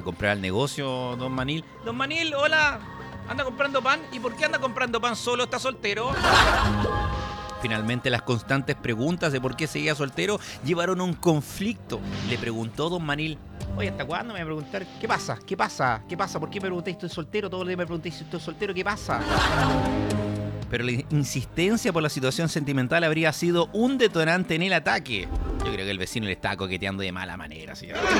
comprar al negocio, don Manil. Don Manil, hola. ¿Anda comprando pan? ¿Y por qué anda comprando pan solo? ¿Está soltero? Finalmente, las constantes preguntas de por qué seguía soltero llevaron a un conflicto. Le preguntó don Manil: oye, ¿hasta cuándo me voy a preguntar? ¿Qué pasa? ¿Qué pasa? ¿Qué pasa? ¿Por qué me preguntáis si estoy soltero? Todos los días me preguntáis si estoy soltero. ¿Qué pasa? Pero la insistencia por la situación sentimental habría sido un detonante en el ataque. Yo creo que el vecino le estaba coqueteando de mala manera. ¿Sí? Claro.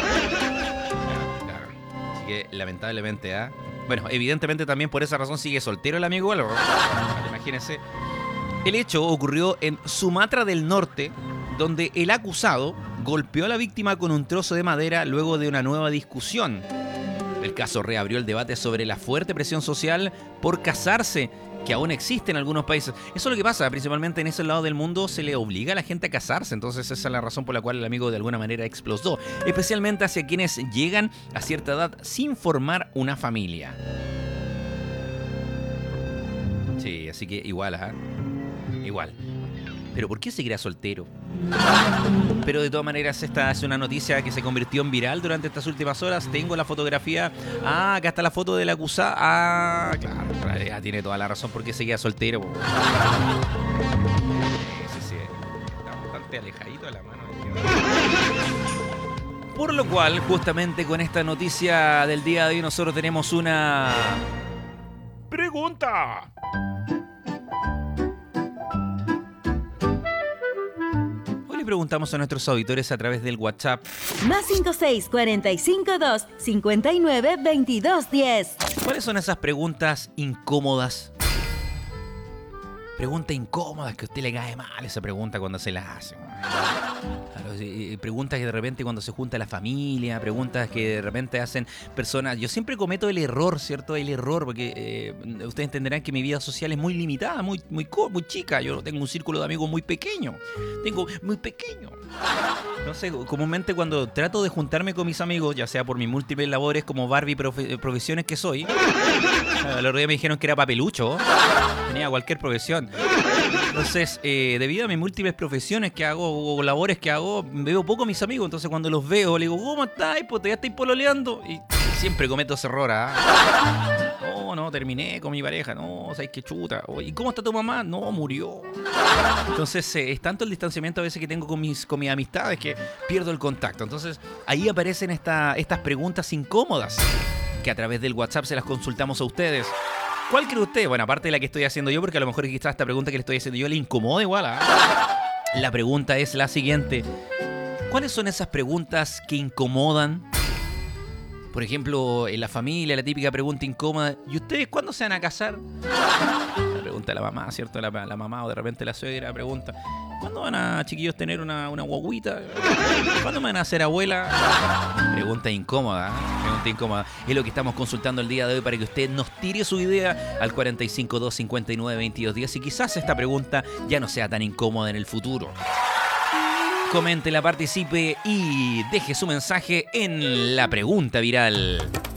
Así que, lamentablemente, bueno, evidentemente también por esa razón sigue soltero el amigo Álvaro. Imagínense. El hecho ocurrió en Sumatra del Norte, donde el acusado golpeó a la víctima con un trozo de madera luego de una nueva discusión. El caso reabrió el debate sobre la fuerte presión social por casarse, que aún existe en algunos países. Eso es lo que pasa, principalmente en ese lado del mundo se le obliga a la gente a casarse, entonces esa es la razón por la cual el amigo de alguna manera explotó, especialmente hacia quienes llegan a cierta edad sin formar una familia. Sí, así que igual, igual. Pero ¿por qué seguirá soltero? Pero de todas maneras, esta es una noticia que se convirtió en viral durante estas últimas horas. Tengo la fotografía. Acá está la foto del acusado. Claro, ya tiene toda la razón por qué seguía soltero. Sí. Está bastante alejadito de la mano. Por lo cual, justamente con esta noticia del día de hoy, nosotros tenemos una pregunta. Preguntamos a nuestros auditores a través del WhatsApp más 56452592210. ¿Cuáles son esas preguntas incómodas? Preguntas incómodas que a usted le cae mal esa pregunta cuando se las hace. Claro, preguntas que de repente cuando se junta la familia, preguntas que de repente hacen personas. Yo siempre cometo el error, ¿cierto? El error, porque ustedes entenderán que mi vida social es muy limitada, muy chica. Yo tengo un círculo de amigos muy pequeño. Entonces, comúnmente cuando trato de juntarme con mis amigos, ya sea por mis múltiples labores como Barbie profesiones que soy, el otro día me dijeron que era papelucho, tenía cualquier profesión. Entonces, debido a mis múltiples profesiones que hago o labores que hago, veo poco a mis amigos. Entonces, cuando los veo, le digo, ¿cómo estás? Pues ya estáis pololeando. Y siempre cometo ese error, No, terminé con mi pareja. No, ¿sabes qué chuta? ¿Y cómo está tu mamá? No, murió. Entonces, es tanto el distanciamiento a veces que tengo con mis amistades que pierdo el contacto. Entonces, ahí aparecen estas preguntas incómodas que a través del WhatsApp se las consultamos a ustedes. ¿Cuál cree usted? Bueno, aparte de la que estoy haciendo yo, porque a lo mejor quizás esta pregunta que le estoy haciendo yo le incomoda igual. La pregunta es la siguiente. ¿Cuáles son esas preguntas que incomodan? Por ejemplo, en la familia, la típica pregunta incómoda: ¿y ustedes cuándo se van a casar? La pregunta de la mamá, ¿cierto? La mamá o de repente la suegra pregunta: ¿cuándo van a, chiquillos, tener una guaguita? ¿Cuándo me van a hacer abuela? Pregunta incómoda. Es lo que estamos consultando el día de hoy para que usted nos tire su idea al 452-59-2210 y quizás esta pregunta ya no sea tan incómoda en el futuro. Coméntela, participe y deje su mensaje en la pregunta viral.